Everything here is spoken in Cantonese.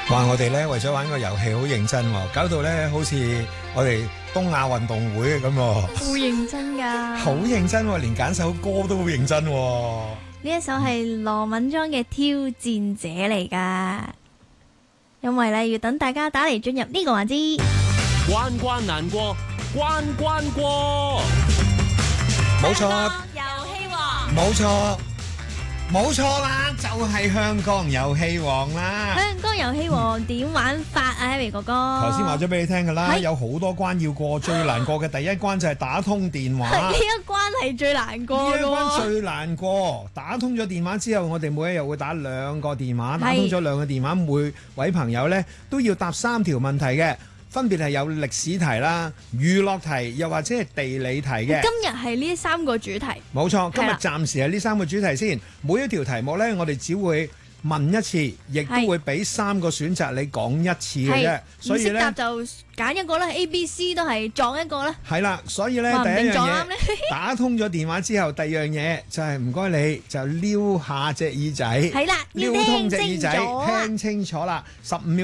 話我哋咧為咗玩個遊戲好認真喎，搞到咧好似我哋東亞運動會咁喎。 好認真㗎， 好認真喎，連揀首歌都好認真喎。 呢一首係羅敏莊嘅《挑戰者》嚟㗎，因為咧要等大家打嚟進入呢個環節。 關關難過，關關過。 冇錯， 遊戲王， 冇錯，冇錯啦，就係香港遊戲王啦。 香港遊戲王點玩法啊，Harry 哥哥？ 頭先話咗俾你聽㗎啦， 係有好多關要過，最難過嘅第一關就係打通電話。 呢一關係最難過呢一關咯。 最難過，打通咗電話之後，我哋每一日會打2個電話，打通咗2個電話，每位朋友呢都要答3條問題嘅，分別係有歷史題啦、娛樂題，又或者係地理題嘅。 今日係呢3個主題， 冇錯，今日係啦暫時係呢3個主題先。每一條題目呢，我哋只會問一次，亦都會俾3個選擇你講一次嘅啫。 係所以呢唔識答就揀一個啦，A、B、C 都係撞一個啦。 係啦，所以呢， 話唔第一樣嘢定撞啱呢打通咗電話之後，第二樣嘢就係唔該你就撩下隻耳仔， 係啦，要撩通隻耳仔， 聽清楚啊聽清楚啦，15秒。